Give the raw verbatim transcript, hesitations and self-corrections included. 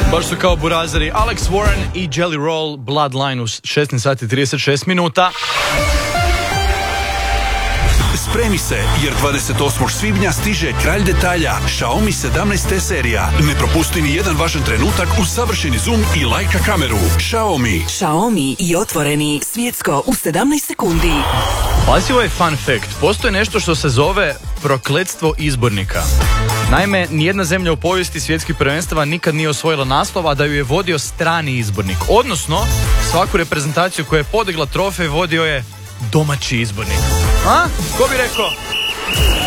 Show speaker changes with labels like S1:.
S1: Baš su kao burazeri. Alex Warren i Jelly Roll, Bloodline u šesnaest sati trideset šest minuta.
S2: Spremi se, jer dvadeset osmog svibnja stiže kralj detalja, Xiaomi sedamnaest te serija. Ne propusti ni jedan važan trenutak uz savršeni zoom i Leica kameru. Xiaomi.
S3: Xiaomi i otvoreni svjetsko u sedamnaest sekundi.
S1: Pazi ovaj fun fact. Postoji nešto što se zove prokletstvo izbornika. Naime, nijedna zemlja u povijesti svjetskih prvenstava nikad nije osvojila naslov, a da ju je vodio strani izbornik. Odnosno, svaku reprezentaciju koja je podigla trofej vodio je domaći izbornik. A? Ko bi rekao?